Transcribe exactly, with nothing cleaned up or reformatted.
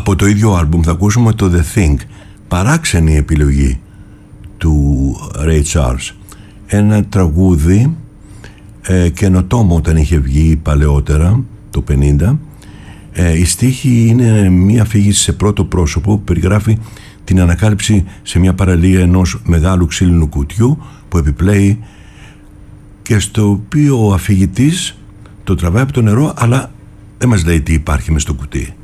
Από το ίδιο άλμπουμ θα ακούσουμε το The Thing, παράξενη επιλογή του Ray Charles. Ένα τραγούδι ε, καινοτόμο όταν είχε βγει παλαιότερα, το πενήντα. Ε, η στίχη είναι μια αφήγηση σε πρώτο πρόσωπο που περιγράφει την ανακάλυψη σε μια παραλία ενός μεγάλου ξύλινου κουτιού που επιπλέει και στο οποίο ο αφηγητής το τραβάει από το νερό, αλλά δεν μας λέει τι υπάρχει μες στο κουτί.